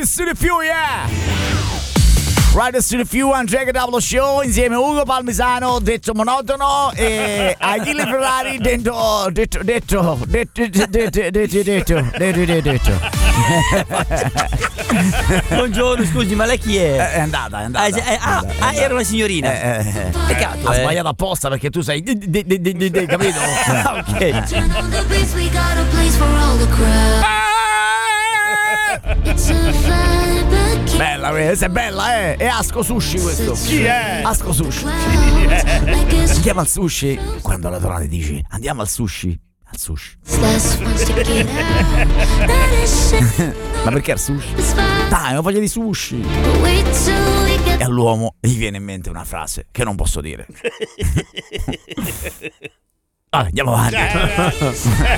Riders to the Few, yeah! Riders to the Few, Andrea Catapolo Show insieme a Ugo Palmisano, detto monotono, e Achille Ferrari, detto. Buongiorno, scusi, ma lei chi è? È andata. Era una signorina. Peccato, Ha sbagliato apposta perché tu sei capito? Ok. Bella questa, è bella, è Asco Sushi questo. Chi è? Asco Sushi. Andiamo al sushi. Quando la donna ti dice andiamo al sushi. Al sushi. Ma perché al sushi? Dai, ho voglia di sushi. E all'uomo gli viene in mente una frase che non posso dire. Andiamo avanti.